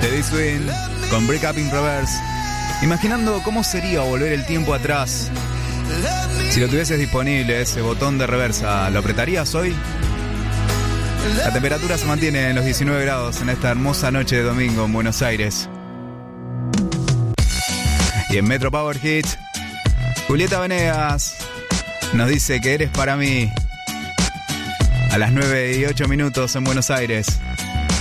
Teddy Swing con Break Up in Reverse. Imaginando cómo sería volver el tiempo atrás. Si lo tuvieses disponible, ese botón de reversa, ¿lo apretarías hoy? La temperatura se mantiene en los 19 grados en esta hermosa noche de domingo en Buenos Aires. Y en Metro Power Hits, Julieta Venegas nos dice que eres para mí. A las 9:08 en Buenos Aires.